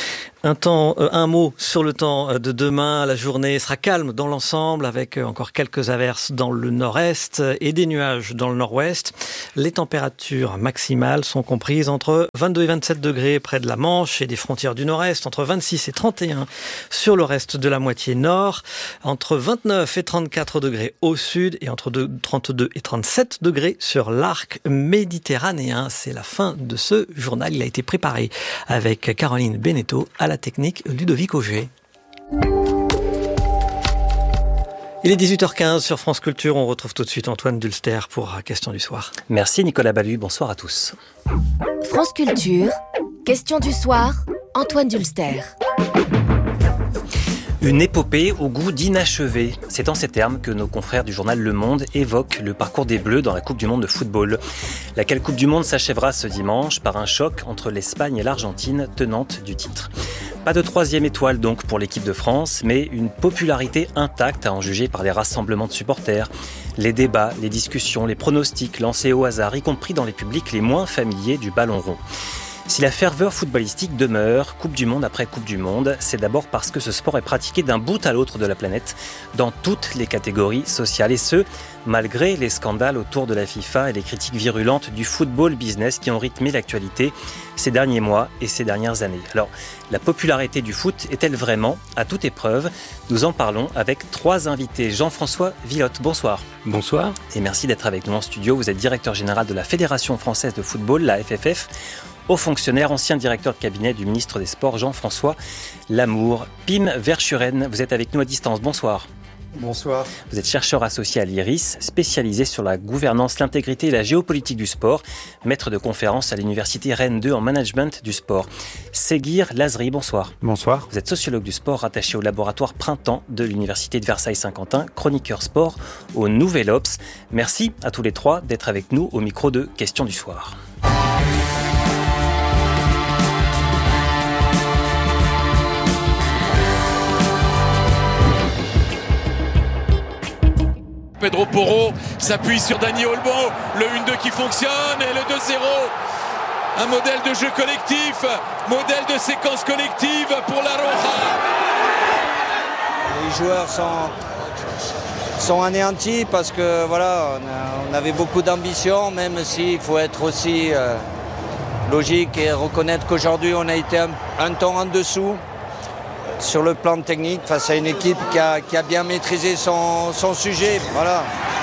Un mot sur le temps de demain. La journée sera calme dans l'ensemble avec encore quelques averses dans le nord-est et des nuages dans le nord-ouest. Les températures maximales sont comprises entre 22 et 27 degrés près de la Manche et des frontières du nord-est, entre 26 et 31 sur le reste de la moitié nord, entre 29 et 34 degrés au sud et entre 32 et 37 degrés sur l'arc méditerranéen. C'est la fin de ce journal. Il a été préparé avec Caroline Beneteau à la technique, Ludovic Auger. Il est 18h15 sur France Culture. On retrouve tout de suite Antoine Dulster pour Question du soir. Merci Nicolas Ballu. Bonsoir à tous. France Culture, Question du soir, Antoine Dulster. Une épopée au goût d'inachevé. C'est en ces termes que nos confrères du journal Le Monde évoquent le parcours des Bleus dans la Coupe du Monde de football. Laquelle Coupe du Monde s'achèvera ce dimanche par un choc entre l'Espagne et l'Argentine, tenante du titre. Pas de troisième étoile donc pour l'équipe de France, mais une popularité intacte à en juger par les rassemblements de supporters, les débats, les discussions, les pronostics lancés au hasard, y compris dans les publics les moins familiers du ballon rond. Si la ferveur footballistique demeure, Coupe du Monde après Coupe du Monde, c'est d'abord parce que ce sport est pratiqué d'un bout à l'autre de la planète, dans toutes les catégories sociales, et ce, malgré les scandales autour de la FIFA et les critiques virulentes du football business qui ont rythmé l'actualité ces derniers mois et ces dernières années. Alors, la popularité du foot est-elle vraiment à toute épreuve ? Nous en parlons avec 3 invités. Jean-François Villotte, bonsoir. Bonsoir. Et merci d'être avec nous en studio. Vous êtes directeur général de la Fédération française de football, la FFF. Haut fonctionnaire, ancien directeur de cabinet du ministre des Sports, Jean-François Lamour. Pim Verschuren, vous êtes avec nous à distance. Bonsoir. Bonsoir. Vous êtes chercheur associé à l'IRIS, spécialisé sur la gouvernance, l'intégrité et la géopolitique du sport, maître de conférence à l'université Rennes 2 en management du sport. Seguir Lazri, bonsoir. Bonsoir. Vous êtes sociologue du sport, rattaché au laboratoire Printemps de l'université de Versailles-Saint-Quentin, chroniqueur sport au Nouvel Obs. Merci à tous les 3 d'être avec nous au micro de Questions du soir. Pedro Porro s'appuie sur Dani Olmo, le 1-2 qui fonctionne et le 2-0. Un modèle de jeu collectif, modèle de séquence collective pour la Roja. Les joueurs sont anéantis parce que voilà, on avait beaucoup d'ambition, même s'il faut être aussi logique et reconnaître qu'aujourd'hui on a été un ton en dessous. Sur le plan technique, face à une équipe qui a bien maîtrisé son sujet. Voilà.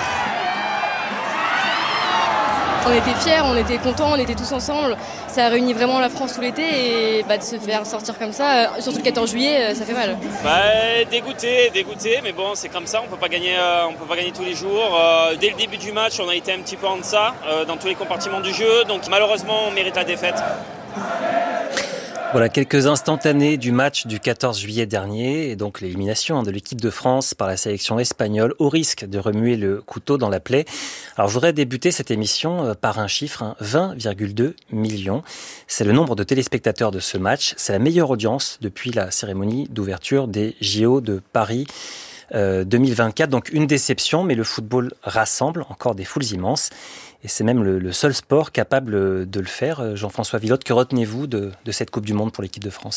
On était fiers, on était contents, on était tous ensemble. Ça a réuni vraiment la France tout l'été et de se faire sortir comme ça, surtout le 14 juillet, ça fait mal. Dégoûté, mais bon, c'est comme ça, on peut pas gagner tous les jours. Dès le début du match, on a été un petit peu en deçà dans tous les compartiments du jeu, donc malheureusement, on mérite la défaite. Voilà quelques instantanés du match du 14 juillet dernier et donc l'élimination de l'équipe de France par la sélection espagnole au risque de remuer le couteau dans la plaie. Alors je voudrais débuter cette émission par un chiffre, 20,2 millions. C'est le nombre de téléspectateurs de ce match. C'est la meilleure audience depuis la cérémonie d'ouverture des JO de Paris 2024. Donc une déception, mais le football rassemble encore des foules immenses. Et c'est même le seul sport capable de le faire. Jean-François Villotte, que retenez-vous de cette Coupe du Monde pour l'équipe de France ?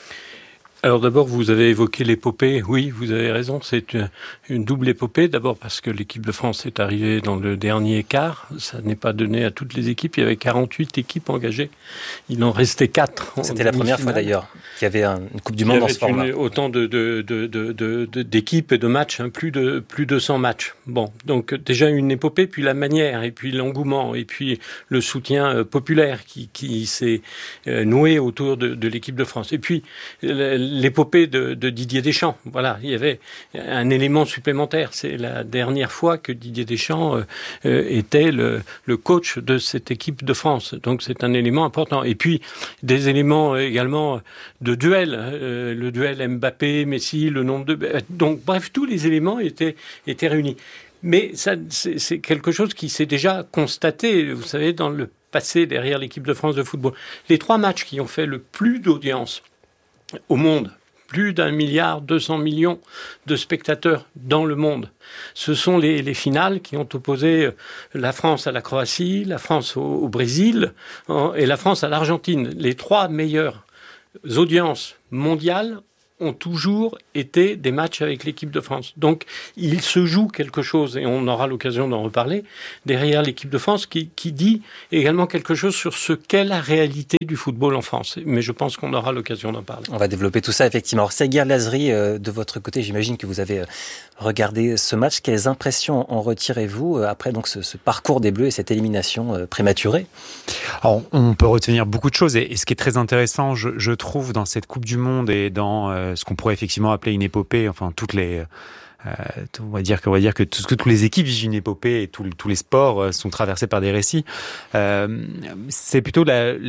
Alors d'abord, vous avez évoqué l'épopée. Oui, vous avez raison, c'est une double épopée. D'abord parce que l'équipe de France est arrivée dans le dernier quart. Ça n'est pas donné à toutes les équipes. Il y avait 48 équipes engagées. Il en restait 4. C'était la première fois d'ailleurs qu'il y avait une Coupe du Monde dans ce format. Autant d'équipes et de matchs, plus de 100 matchs. Bon, donc déjà une épopée, puis la manière, et puis l'engouement, et puis le soutien populaire qui s'est noué autour de l'équipe de France. Et puis l'épopée de Didier Deschamps. Voilà, il y avait un élément supplémentaire. C'est la dernière fois que Didier Deschamps était le coach de cette équipe de France. Donc c'est un élément important. Et puis des éléments également de duel. Le duel Mbappé-Messi, le nombre de... Donc bref, tous les éléments étaient réunis. Mais ça, c'est quelque chose qui s'est déjà constaté, vous savez, dans le passé derrière l'équipe de France de football. Les 3 matchs qui ont fait le plus d'audience au monde, plus d'1,2 milliard de spectateurs dans le monde. Ce sont les finales qui ont opposé la France à la Croatie, la France au Brésil et la France à l'Argentine. Les 3 meilleures audiences mondiales ont toujours été des matchs avec l'équipe de France. Donc, il se joue quelque chose, et on aura l'occasion d'en reparler, derrière l'équipe de France, qui dit également quelque chose sur ce qu'est la réalité du football en France. Mais je pense qu'on aura l'occasion d'en parler. On va développer tout ça, effectivement. Alors, Seguir Lazri, de votre côté, j'imagine que vous avez regardé ce match. Quelles impressions en retirez-vous après donc, ce parcours des Bleus et cette élimination prématurée ? Alors, on peut retenir beaucoup de choses, et ce qui est très intéressant, je trouve, dans cette Coupe du Monde et dans ce qu'on pourrait effectivement appeler une épopée, enfin toutes les on va dire que tous les équipes vivent une épopée et tous les sports sont traversés par des récits. C'est plutôt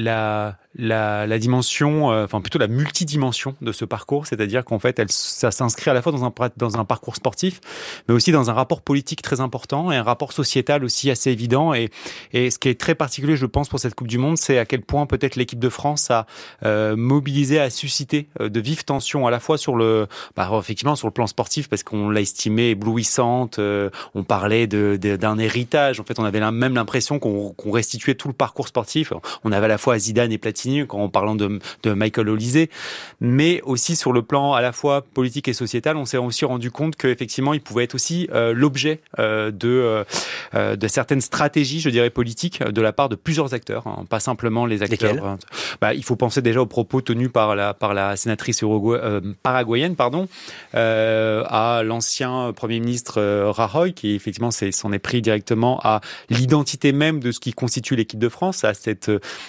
la dimension, plutôt la multidimension de ce parcours, c'est-à-dire qu'en fait, ça s'inscrit à la fois dans un parcours sportif, mais aussi dans un rapport politique très important et un rapport sociétal aussi assez évident. Et ce qui est très particulier, je pense, pour cette Coupe du Monde, c'est à quel point peut-être l'équipe de France a mobilisé, a suscité de vives tensions à la fois effectivement sur le plan sportif, parce qu'on l'a estimée éblouissante. On parlait d'un héritage. En fait, on avait même l'impression qu'on restituait tout le parcours sportif. On avait à la fois Zidane et Platini en parlant de Michael Olise, mais aussi sur le plan à la fois politique et sociétal, on s'est aussi rendu compte qu'effectivement, il pouvait être aussi l'objet de certaines stratégies, je dirais, politiques de la part de plusieurs acteurs, pas simplement les acteurs. Lesquels ? Il faut penser déjà aux propos tenus par la sénatrice paraguayenne, à l'ancien Premier ministre Rajoy, qui effectivement s'en est pris directement à l'identité même de ce qui constitue l'équipe de France, à cette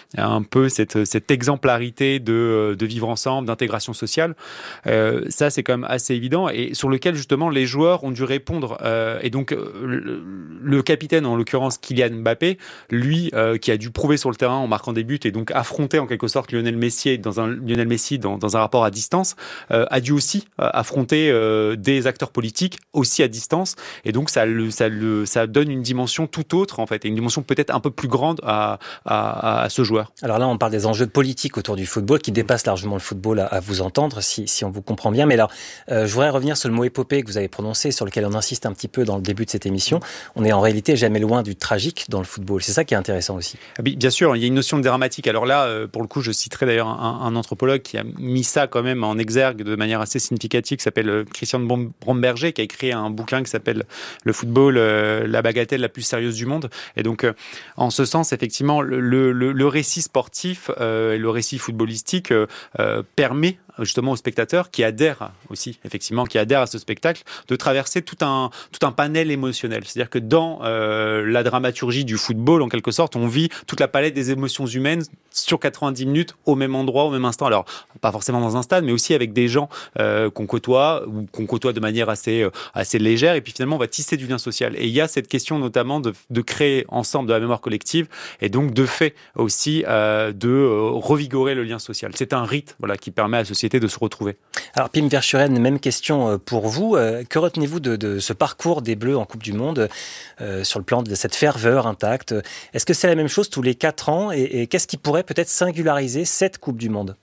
exemplarité de vivre ensemble, d'intégration sociale. Ça, c'est quand même assez évident et sur lequel justement les joueurs ont dû répondre. Et donc le capitaine, en l'occurrence Kylian Mbappé, lui, qui a dû prouver sur le terrain en marquant des buts et donc affronter en quelque sorte Lionel Messi dans un rapport à distance, a dû aussi affronter des acteurs politiques aussi à distance. Et donc ça donne une dimension tout autre en fait, et une dimension peut-être un peu plus grande à ce joueur. Alors là, on parle des enjeux politiques autour du football qui dépassent largement le football à vous entendre, si on vous comprend bien. Mais là, je voudrais revenir sur le mot épopée que vous avez prononcé, sur lequel on insiste un petit peu dans le début de cette émission. On est en réalité jamais loin du tragique dans le football. C'est ça qui est intéressant aussi. Bien sûr, il y a une notion de dramatique. Alors là, pour le coup, je citerai d'ailleurs un anthropologue qui a mis ça quand même en exergue de manière assez significative, qui s'appelle Christian Bromberger, qui a écrit un bouquin qui s'appelle Le football, la bagatelle la plus sérieuse du monde. Et donc, en ce sens, effectivement, le récit sportif et le récit footballistique permet justement aux spectateurs qui adhèrent à ce spectacle de traverser tout un panel émotionnel. C'est-à-dire que dans la dramaturgie du football, en quelque sorte, on vit toute la palette des émotions humaines sur 90 minutes au même endroit, au même instant. Alors, pas forcément dans un stade, mais aussi avec des gens qu'on côtoie de manière assez légère. Et puis finalement, on va tisser du lien social. Et il y a cette question notamment de créer ensemble de la mémoire collective et donc de fait aussi de revigorer le lien social. C'est un rite qui permet à la société de se retrouver. Alors Pim Verschuren, même question pour vous. Que retenez-vous de ce parcours des Bleus en Coupe du Monde sur le plan de cette ferveur intacte? Est-ce que c'est la même chose tous les 4 ans et qu'est-ce qui pourrait peut-être singulariser cette Coupe du Monde?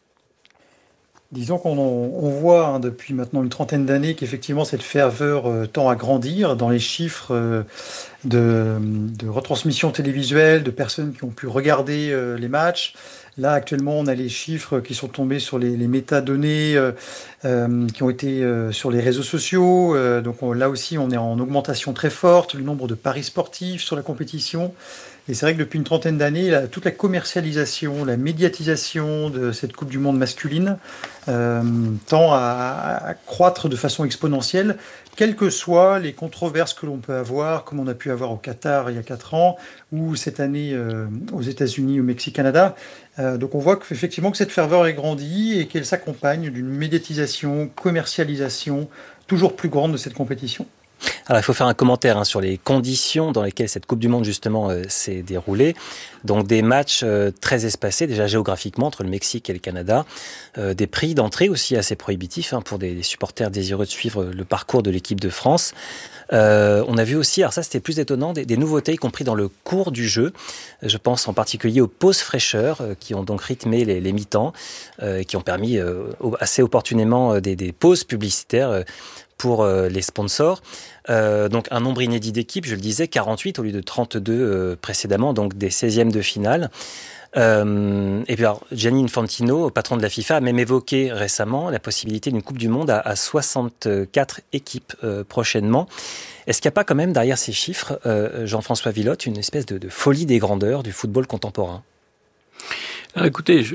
Disons qu'on voit depuis maintenant une trentaine d'années qu'effectivement cette ferveur tend à grandir dans les chiffres de retransmission télévisuelle, de personnes qui ont pu regarder les matchs. Là, actuellement, on a les chiffres qui sont tombés sur les métadonnées qui ont été sur les réseaux sociaux. Donc là aussi, on est en augmentation très forte, le nombre de paris sportifs sur la compétition. Et c'est vrai que depuis une trentaine d'années, toute la commercialisation, la médiatisation de cette Coupe du Monde masculine tend à croître de façon exponentielle, quelles que soient les controverses que l'on peut avoir, comme on a pu avoir au Qatar il y a 4 ans, ou cette année aux États-Unis, au Mexique, Canada. Donc on voit qu'effectivement que cette ferveur est grandie et qu'elle s'accompagne d'une médiatisation, commercialisation toujours plus grande de cette compétition. Alors il faut faire un commentaire sur les conditions dans lesquelles cette Coupe du Monde justement s'est déroulée. Donc des matchs très espacés déjà géographiquement entre le Mexique et le Canada, des prix d'entrée aussi assez prohibitifs pour des supporters désireux de suivre le parcours de l'équipe de France. On a vu aussi, alors ça c'était plus étonnant, des nouveautés y compris dans le cours du jeu. Je pense en particulier aux pauses fraîcheurs qui ont donc rythmé les mi-temps, qui ont permis assez opportunément des pauses publicitaires pour les sponsors. Donc un nombre inédit d'équipes, je le disais, 48 au lieu de 32 précédemment, donc des 16e de finale. Et puis alors, Gianni Infantino, patron de la FIFA, a même évoqué récemment la possibilité d'une Coupe du Monde à 64 équipes prochainement. Est-ce qu'il n'y a pas quand même derrière ces chiffres, Jean-François Villotte, une espèce de folie des grandeurs du football contemporain? Écoutez,